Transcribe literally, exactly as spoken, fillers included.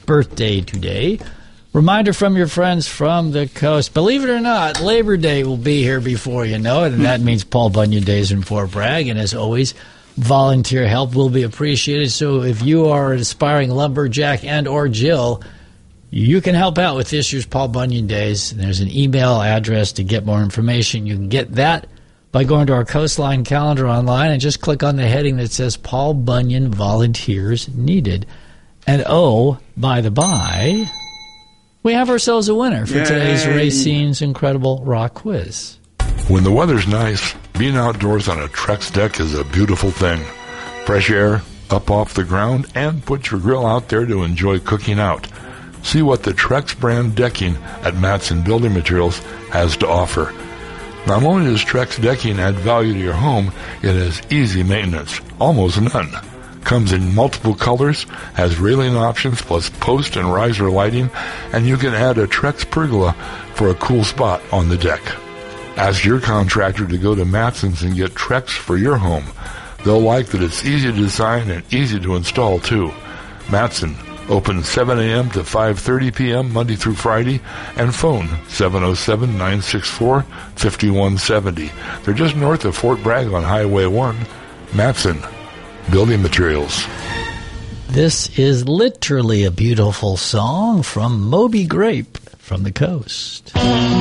birthday today. Reminder from your friends from the coast. Believe it or not, Labor Day will be here before you know it, and that means Paul Bunyan Days in Fort Bragg. And as always, volunteer help will be appreciated. So if you are an aspiring lumberjack and or Jill, you can help out with this year's Paul Bunyan Days. There's an email address to get more information. You can get that by going to our Coastline calendar online and just click on the heading that says Paul Bunyan Volunteers Needed. And oh, by the by, we have ourselves a winner for Yay. Today's Racine's Incredible Rock Quiz. When the weather's nice, being outdoors on a Trex deck is a beautiful thing. Fresh air, up off the ground, and put your grill out there to enjoy cooking out. See what the Trex brand decking at Matson Building Materials has to offer. Not only does Trex decking add value to your home, it has easy maintenance, almost none. Comes in multiple colors, has railing options plus post and riser lighting, and you can add a Trex pergola for a cool spot on the deck. Ask your contractor to go to Matson's and get Trex for your home. They'll like that it's easy to design and easy to install too. Matson, open seven a.m. to five thirty p.m. Monday through Friday, and phone seven oh seven, nine six four, five one seven oh. They're just north of Fort Bragg on Highway one. Matson Building Materials. This is literally a beautiful song from Moby Grape from the coast.